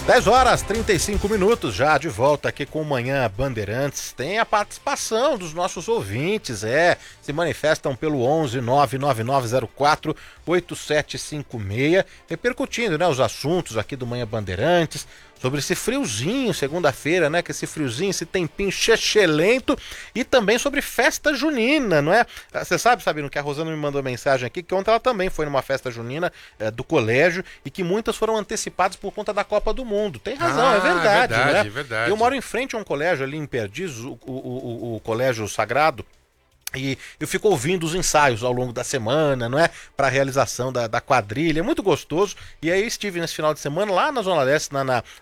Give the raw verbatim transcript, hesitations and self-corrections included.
dez horas e trinta e cinco minutos, já de volta aqui com o Manhã Bandeirantes. Tem a participação dos nossos ouvintes, é, se manifestam pelo onze nove nove nove zero quatro oito sete cinco seis, repercutindo, né, os assuntos aqui do Manhã Bandeirantes, sobre esse friozinho, segunda-feira, né, que esse friozinho, esse tempinho chechelento, e também sobre festa junina, não é? Você sabe, Sabino, que a Rosana me mandou mensagem aqui, que ontem ela também foi numa festa junina é, do colégio, e que muitas foram antecipadas por conta da Copa do Mundo. Tem razão, ah, é verdade, verdade, né? verdade. Eu moro em frente a um colégio ali em Perdizes, o, o, o, o Colégio Sagrado, e eu fico ouvindo os ensaios ao longo da semana, não é? Para a realização da, da quadrilha, é muito gostoso. E aí estive nesse final de semana lá na Zona Leste, na, na,